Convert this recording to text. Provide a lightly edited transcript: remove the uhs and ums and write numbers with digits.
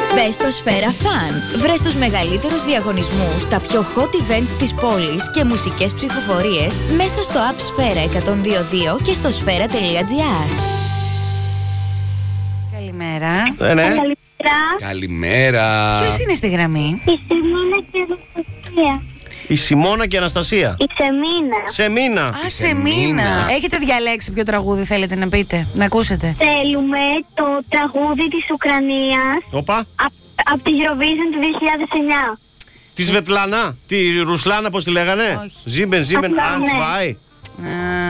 Μπες στο Σφαίρα Fun. Βρες τους μεγαλύτερους διαγωνισμούς, τα πιο hot events της πόλης και μουσικές ψηφοφορίες μέσα στο app Σφαίρα 102.2 και στο σφαίρα.gr. Καλημέρα. Ναι. Καλημέρα. Ποιος είναι στη γραμμή? Η Σεμίνα και η Αναστασία. Η Σιμώνα και η Αναστασία. Η Σεμίνα. Σεμίνα. Α, Σεμίνα. Έχετε διαλέξει ποιο τραγούδι θέλετε να πείτε, να ακούσετε? Θέλουμε το τραγούδι της Ουκρανίας Οπα. από τη Eurovision του 2009. Τη Σβετλάνα. Τη Ρουσλάνα, πώς τη λέγανε? Όχι. Ζίμπεν, Απλά, ναι. Ανσβάι.